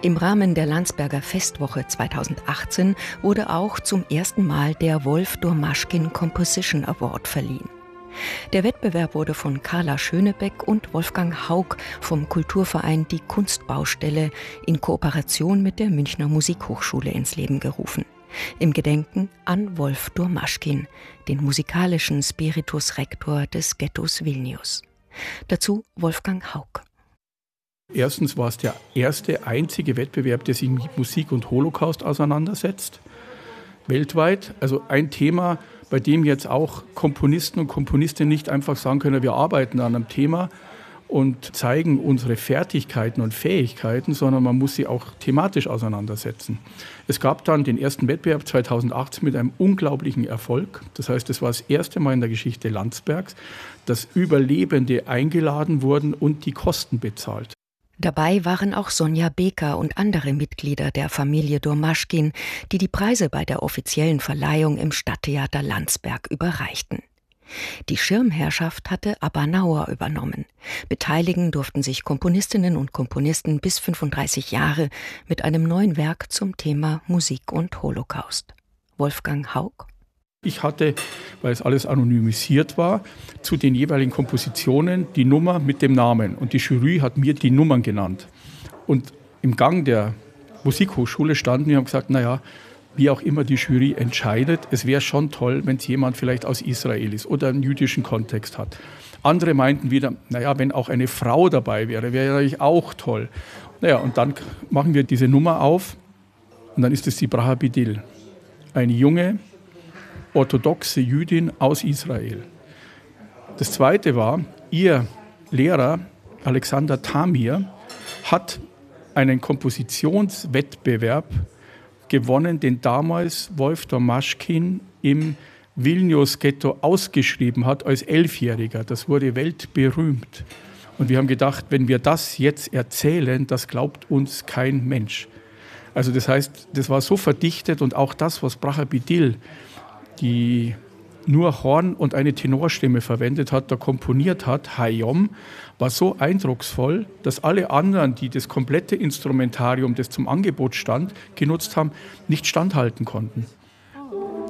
Im Rahmen der Landsberger Festwoche 2018 wurde auch zum ersten Mal der Wolf Domaschkin Composition Award verliehen. Der Wettbewerb wurde von Carla Schönebeck und Wolfgang Haug vom Kulturverein Die Kunstbaustelle in Kooperation mit der Münchner Musikhochschule ins Leben gerufen. Im Gedenken an Wolf Domaschkin, den musikalischen Spiritus Rector des Ghettos Vilnius. Dazu Wolfgang Haug. Erstens war es der erste einzige Wettbewerb, der sich mit Musik und Holocaust auseinandersetzt. Weltweit. Also ein Thema, bei dem jetzt auch Komponisten und Komponistinnen nicht einfach sagen können, wir arbeiten an einem Thema und zeigen unsere Fertigkeiten und Fähigkeiten, sondern man muss sie auch thematisch auseinandersetzen. Es gab dann den ersten Wettbewerb 2018 mit einem unglaublichen Erfolg. Das heißt, es war das erste Mal in der Geschichte Landsbergs, dass Überlebende eingeladen wurden und die Kosten bezahlt. Dabei waren auch Sonja Beker und andere Mitglieder der Familie Domaschkin, die die Preise bei der offiziellen Verleihung im Stadttheater Landsberg überreichten. Die Schirmherrschaft hatte Abba Nauer übernommen. Beteiligen durften sich Komponistinnen und Komponisten bis 35 Jahre mit einem neuen Werk zum Thema Musik und Holocaust. Wolfgang Haug. Ich hatte, weil es alles anonymisiert war, zu den jeweiligen Kompositionen die Nummer mit dem Namen. Und die Jury hat mir die Nummern genannt. Und im Gang der Musikhochschule standen wir und haben gesagt, naja, wie auch immer die Jury entscheidet, es wäre schon toll, wenn es jemand vielleicht aus Israel ist oder einen jüdischen Kontext hat. Andere meinten wieder, naja, wenn auch eine Frau dabei wäre, wäre natürlich auch toll. Naja, und dann machen wir diese Nummer auf und dann ist es die Braha Bidil. Eine junge, orthodoxe Jüdin aus Israel. Das Zweite war, ihr Lehrer Alexander Tamir hat einen Kompositionswettbewerb gewonnen, den damals Wolf Domaschkin im Vilnius-Ghetto ausgeschrieben hat als 11-Jähriger. Das wurde weltberühmt. Und wir haben gedacht, wenn wir das jetzt erzählen, das glaubt uns kein Mensch. Also das heißt, das war so verdichtet und auch das, was Braha Bidil, die nur Horn und eine Tenorstimme verwendet hat, da komponiert hat, Hayom, war so eindrucksvoll, dass alle anderen, die das komplette Instrumentarium, das zum Angebot stand, genutzt haben, nicht standhalten konnten.